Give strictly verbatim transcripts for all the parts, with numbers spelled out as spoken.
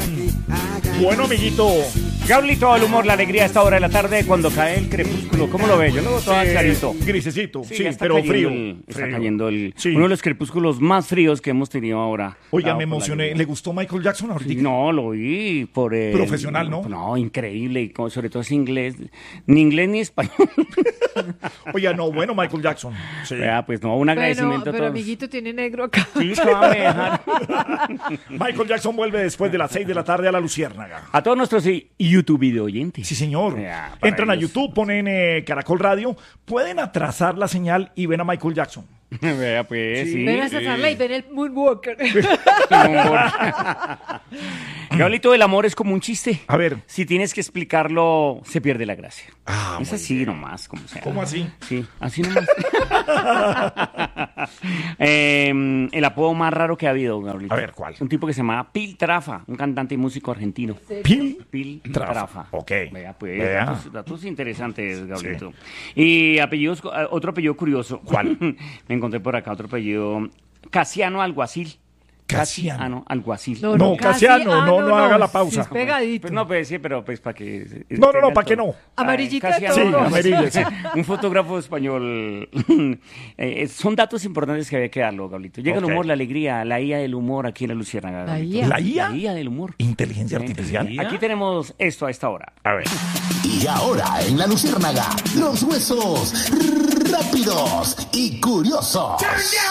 Bueno, amiguito. Gablito, el humor, la alegría a esta hora de la tarde cuando cae el crepúsculo. ¿Cómo lo ve? Yo lo veo todo Eh, clarito. Grisecito, sí, Sí, ya está pero cayendo frío. el- está frío. cayendo el, Sí. uno de los crepúsculos más fríos que hemos tenido ahora. Oiga, Dado me por la emocioné. lluvia. ¿Le gustó Michael Jackson ahorita? Sí, no, lo vi por el... Profesional, ¿no? No, increíble, y como- sobre todo es inglés, ni inglés ni español. Oiga, no, bueno, Michael Jackson. Sí. Vea, pues no, un Bueno, agradecimiento pero a todos. amiguito tiene negro acá. Sí, ¿qué va a dejar? Michael Jackson vuelve después de las seis de la tarde a la Luciérnaga. A todos nuestros sí, YouTube video oyentes. Sí, señor. Ya, para Entran a ellos. YouTube, ponen eh, Caracol Radio, pueden atrasar la señal y ven a Michael Jackson. Vea, pues, sí. Ven a sacarla y ven el Moonwalker. Gablito, el amor es como un chiste. A ver. Si tienes que explicarlo, se pierde la gracia. Ah, es muy así nomás, como sea. ¿Cómo así? Sí, así nomás. Eh, el apodo más raro que ha habido, Gablito. A ver, ¿cuál? Un tipo que se llama Piltrafa, un cantante y músico argentino. Pil. Piltrafa. Trafa. Ok. Vea, pues, Vea. Datos, datos interesantes, Gablito. Y apellidos, eh, otro apellido curioso. ¿Cuál? Me encontré por acá otro apellido. Casiano Alguacil. Casiano. Alguacil. No, Casiano, no, no haga la pausa. Sí, es pegadito. Pues no, pues sí, pero pues para que... No, no, no, ¿para qué no? Amarillita Ay, de Casiano, todo. Sí, amarilla, sí. Un fotógrafo español. Eh, son datos importantes que había que darlo, Gablito. Llega Ok. el humor, la alegría, la I A del humor aquí en la Luciérnaga. La Gablito. I A. ¿La I A? La I A del humor. Inteligencia artificial. Aquí tenemos esto a esta hora. A ver. Y ahora en la Luciérnaga, los huesos rápidos y curiosos.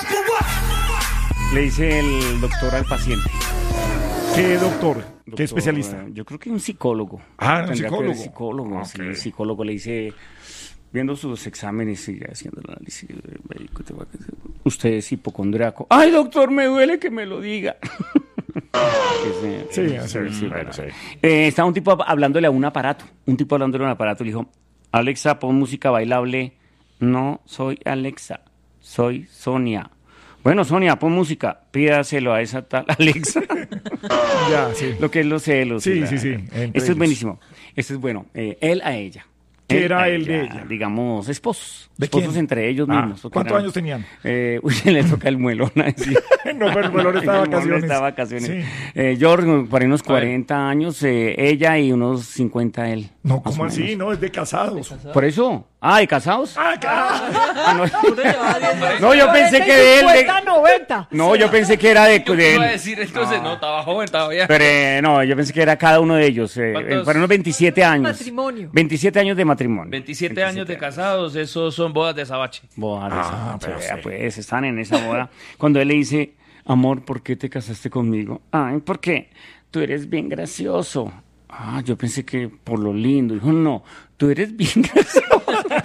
Le dice el doctor al paciente. ¿Qué doctor? ¿Qué Doctor, especialista? eh, Yo creo que un psicólogo. Ah, un Tendría que psicólogo. ser psicólogo, sí, Ok. el psicólogo le dice, viendo sus exámenes y haciendo el análisis, eh, médico, te va a decir, usted es hipocondriaco. Ay, doctor, me duele que me lo diga. Ese- Sí, ese- sí, sí, bueno, bueno. sí. Eh, estaba un tipo hablándole a un aparato, un tipo hablándole a un aparato, le dijo, Alexa, pon música bailable. No, soy Alexa, soy Sonia. Bueno, Sonia, pon música, pídaselo a esa tal Alexa. Ya, sí. Lo que es los celos. Sí, y la- sí, sí, entre Esto ellos. es buenísimo. Esto es bueno. Eh, él a ella. ¿Qué era a él de ella? Digamos, esposos. ¿De esposos quién? entre ellos Ah, mismos. ¿o qué ¿cuántos eran? años tenían? Eh, uy, se le toca el muelón. Así. No, pero el muelón está de El muelón vacaciones. está de vacaciones. Sí. Eh, George, para unos cuarenta años, eh, ella y unos cincuenta él. No, más ¿cómo o así? menos. No, es de casados. Por eso. Ah, ¿de casados? Ah, claro. Ah, no. Uno lleva diez No, yo pensé que de él. de- cincuenta, noventa. No, yo pensé que era de, Yo de iba a él. decir, entonces, no, estaba joven, estaba ya. Pero eh, no, yo pensé que era cada uno de ellos. Eh, ¿Cuántos? eh, fueron unos veintisiete años. Matrimonio. veintisiete años de matrimonio. veintisiete años de casados, esos son bodas de azabache. Bodas de Ah, esa noche, pero vea, sí. pues están en esa boda. Cuando él le dice, amor, ¿por qué te casaste conmigo? Ay, porque tú eres bien gracioso. Ah, yo pensé que por lo lindo. Dijo, no, tú eres bien gracioso.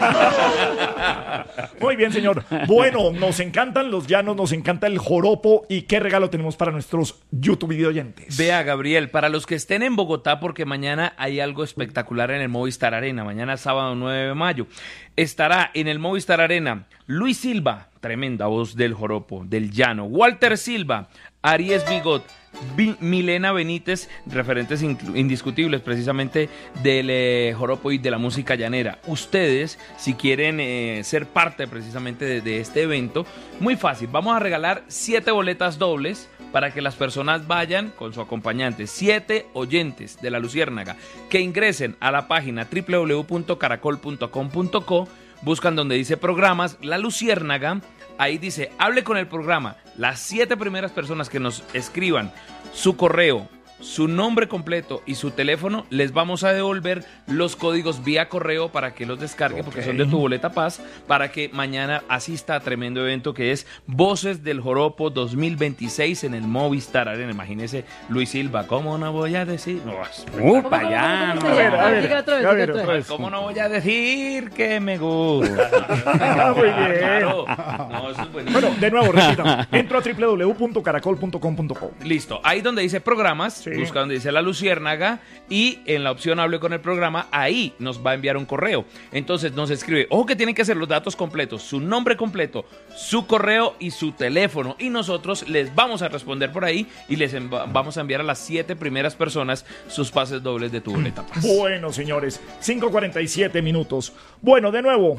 Muy bien, señor. Bueno, nos encantan los llanos, nos encanta el joropo. ¿Y qué regalo tenemos para nuestros YouTube video oyentes? Vea, Gabriel, para los que estén en Bogotá, porque mañana hay algo espectacular en el Movistar Arena, mañana sábado nueve de mayo, estará en el Movistar Arena Luis Silva, tremenda voz del joropo, del llano, Walter Silva, Aries Bigot, Vi- Milena Benítez, referentes inclu- indiscutibles precisamente del eh, joropo y de la música llanera. Ustedes, si quieren eh, ser parte precisamente de, de este evento, muy fácil, vamos a regalar siete boletas dobles para que las personas vayan con su acompañante, siete oyentes de la Luciérnaga, que ingresen a la página doble u doble u doble u punto caracol punto com punto co, buscan donde dice programas, La Luciérnaga, ahí dice, hable con el programa. Las siete primeras personas que nos escriban su correo, su nombre completo y su teléfono, les vamos a devolver los códigos vía correo para que los descargue, porque son de tu boleta paz, para que mañana asista a tremendo evento que es Voces del Joropo dos mil veintiséis en el Movistar Arena. Imagínese Luis Silva, ¿cómo no voy a decir? No, Upa, ya. ¿Cómo no. se ver, llama? a ver, Diga otra vez, a diga ver, otra otra vez. vez. ¿Cómo no voy a decir que me gusta? Ah, muy bien. Claro. No, eso es buenísimo. Bueno, de nuevo, repita. Entro a doble u doble u doble u punto caracol punto com punto co. Listo, ahí donde dice programas, Sí. busca donde dice La Luciérnaga y en la opción hable con el programa, ahí nos va a enviar un correo. Entonces nos escribe, ojo que tienen que ser los datos completos, su nombre completo, su correo y su teléfono. Y nosotros les vamos a responder por ahí y les env- vamos a enviar a las siete primeras personas sus pases dobles de tu boleta paz. Bueno, señores, cinco cuarenta y siete minutos. Bueno, de nuevo,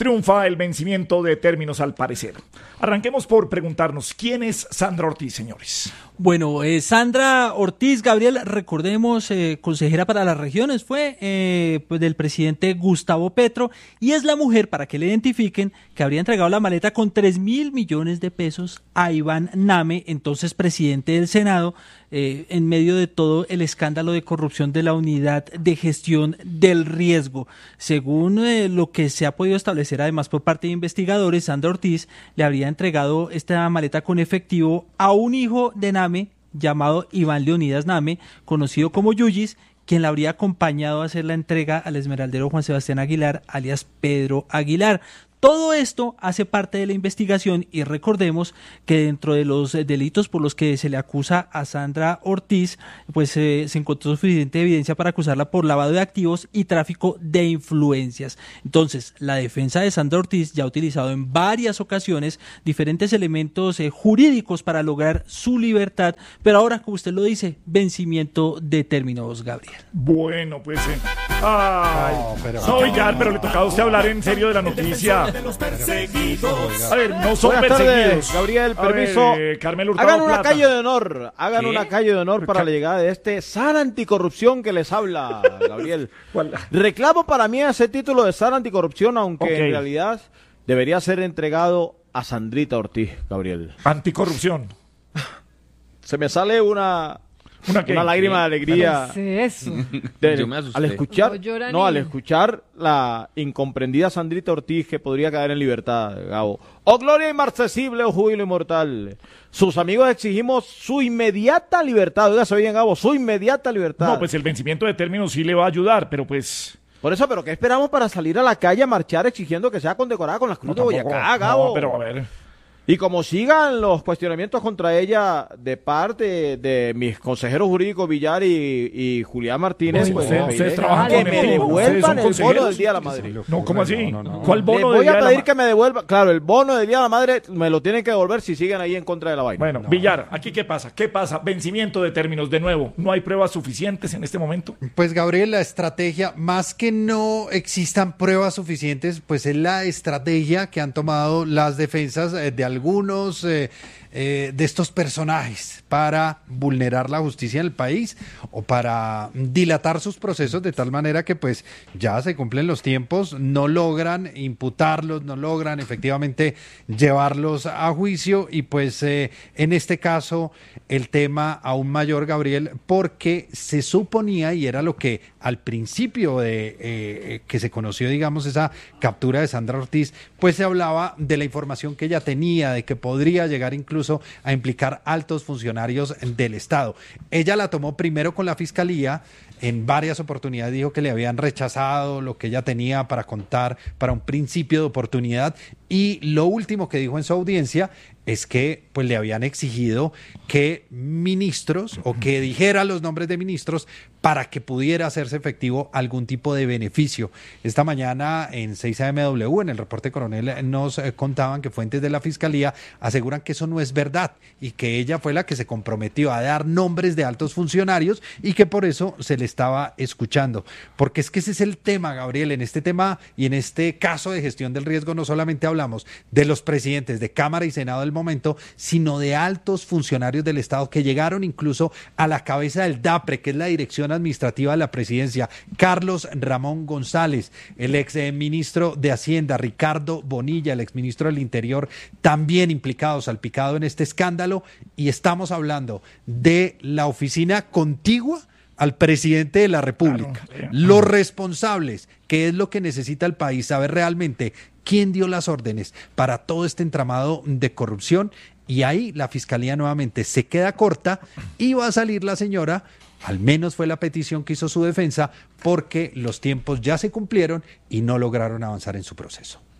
triunfa el vencimiento de términos al parecer. Arranquemos por preguntarnos, ¿quién es Sandra Ortiz, señores? Bueno, eh, Sandra Ortiz, Gabriel, recordemos, eh, consejera para las regiones, fue eh, pues del presidente Gustavo Petro, y es la mujer, para que le identifiquen, que habría entregado la maleta con tres mil millones de pesos a Iván Name, entonces presidente del Senado, eh, en medio de todo el escándalo de corrupción de la Unidad de Gestión del Riesgo. Según eh, lo que se ha podido establecer además por parte de investigadores, Sandra Ortiz le habría entregado esta maleta con efectivo a un hijo de Name llamado Iván Leonidas Name, conocido como Yuyis, quien la habría acompañado a hacer la entrega al esmeraldero Juan Sebastián Aguilar, alias Pedro Aguilar. Todo esto hace parte de la investigación y recordemos que dentro de los delitos por los que se le acusa a Sandra Ortiz, pues eh, se encontró suficiente evidencia para acusarla por lavado de activos y tráfico de influencias. Entonces, la defensa de Sandra Ortiz ya ha utilizado en varias ocasiones diferentes elementos eh, jurídicos para lograr su libertad, pero ahora, como usted lo dice, vencimiento de términos, Gabriel. Bueno, pues... Eh, ay, No, pero- oigan, pero le tocaba a usted hablar en serio de la noticia. A ver, no son Buenas perseguidos. tardes, Gabriel, A ver, permiso. eh, Carmelo Hurtado Hagan una Plata. calle de honor, hagan ¿Qué? una calle de honor para Ca- la llegada de este SAR anticorrupción que les habla, Gabriel. ¿Cuál? Reclamo para mí ese título de SAR anticorrupción, aunque Ok. en realidad debería ser entregado a Sandrita Ortiz, Gabriel. Anticorrupción. Se me sale una, ¿Una qué? una lágrima de alegría. ¿Qué es eso? de- Yo me asusté. al escuchar, No llora no, al ni- escuchar la incomprendida Sandrita Ortiz que podría caer en libertad, Gabo. Oh gloria inmarcesible, oh júbilo inmortal. Sus amigos exigimos su inmediata libertad. Oiga, se bien, Gabo, su inmediata libertad. No, pues el vencimiento de términos sí le va a ayudar, pero pues... Por eso, pero ¿qué esperamos para salir a la calle a marchar exigiendo que sea condecorada con las No, Cruz de tampoco. Boyacá, Gabo? No, pero a ver... Y como sigan los cuestionamientos contra ella de parte de mis consejeros jurídicos Villar y, y Julián Martínez, Uy, pues ustedes- les ustedes pediré trabajan que con me el tipo. Ustedes son devuelvan el bono consejeros. del Día de la Madre. No, ¿cómo así? No, no, no. ¿Cuál Les bono de voy Día a de la pedir Ma- que me devuelvan, claro, el bono del Día de la Madre me lo tienen que devolver si siguen ahí en contra de la vaina. Bueno, Villar, ¿aquí qué pasa? ¿Qué pasa? Vencimiento de términos, de nuevo. ¿No hay pruebas suficientes en este momento? Pues Gabriel, la estrategia, más que no existan pruebas suficientes, pues es la estrategia que han tomado las defensas eh, de algunos eh, eh, de estos personajes para vulnerar la justicia en el país o para dilatar sus procesos de tal manera que pues ya se cumplen los tiempos, no logran imputarlos, no logran efectivamente llevarlos a juicio y pues eh, en este caso el tema aún mayor, Gabriel, porque se suponía y era lo que al principio de eh, que se conoció, digamos, esa captura de Sandra Ortiz, pues se hablaba de la información que ella tenía, de que podría llegar incluso a implicar altos funcionarios del Estado. Ella la tomó primero con la Fiscalía, en varias oportunidades dijo que le habían rechazado lo que ella tenía para contar para un principio de oportunidad y lo último que dijo en su audiencia es que pues le habían exigido que ministros o que dijera los nombres de ministros para que pudiera hacerse efectivo algún tipo de beneficio. Esta mañana en seis A M W, en el reporte coronel, nos eh, contaban que fuentes de la Fiscalía aseguran que eso no es verdad y que ella fue la que se comprometió a dar nombres de altos funcionarios y que por eso se le estaba escuchando. Porque es que ese es el tema, Gabriel, en este tema y en este caso de gestión del riesgo no solamente hablamos de los presidentes de Cámara y Senado del momento, sino de altos funcionarios del Estado que llegaron incluso a la cabeza del DAPRE, que es la Dirección Administrativa de la Presidencia, Carlos Ramón González, el ex eh, ministro de Hacienda, Ricardo Bonilla, el ex ministro del Interior, también implicado, salpicado en este escándalo, y estamos hablando de la oficina contigua al presidente de la República. Claro. Los responsables, que es lo que necesita el país, saber realmente quién dio las órdenes para todo este entramado de corrupción, y ahí la Fiscalía nuevamente se queda corta y va a salir la señora, al menos fue la petición que hizo su defensa, porque los tiempos ya se cumplieron y no lograron avanzar en su proceso.